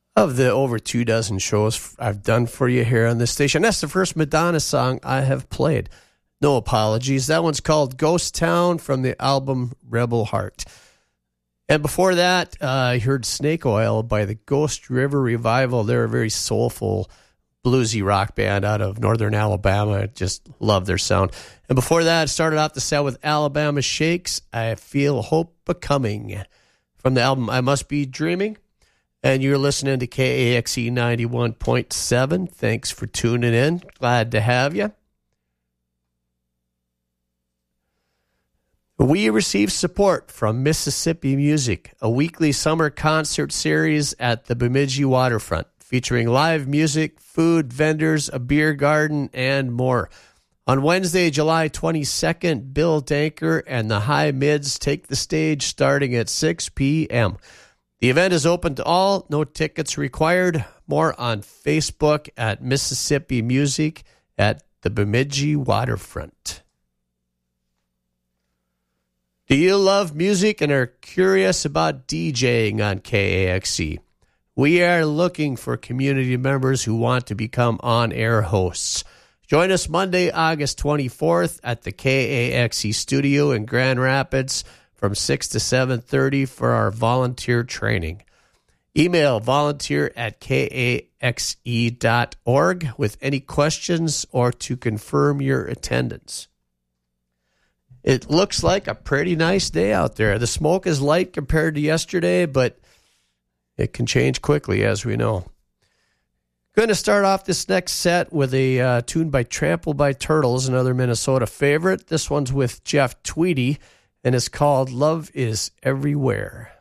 of the over 24 shows I've done for you here on this station. That's the first Madonna song I have played. No apologies. That one's called Ghost Town from the album Rebel Heart. And before that, I heard Snake Oil by the Ghost River Revival. They're a very soulful, bluesy rock band out of northern Alabama. I just love their sound. And before that, I started off the set with Alabama Shakes, I Feel Hope A-Coming, from the album I Must Be Dreaming. And you're listening to KAXE 91.7. Thanks for tuning in. Glad to have you. We receive support from Mississippi Music, a weekly summer concert series at the Bemidji Waterfront, featuring live music, food, vendors, a beer garden, and more. On Wednesday, July 22nd, Bill Danker and the High Mids take the stage starting at 6 p.m. The event is open to all, no tickets required. More on Facebook at Mississippi Music at the Bemidji Waterfront. Do you love music and are curious about DJing on KAXE? We are looking for community members who want to become on-air hosts. Join us Monday, August 24th at the KAXE studio in Grand Rapids from 6 to 7:30 for our volunteer training. Email volunteer@kaxe.org with any questions or to confirm your attendance. It looks like a pretty nice day out there. The smoke is light compared to yesterday, but it can change quickly, as we know. Going to start off this next set with a tune by Trampled by Turtles, another Minnesota favorite. This one's with Jeff Tweedy, and it's called Love Is Everywhere.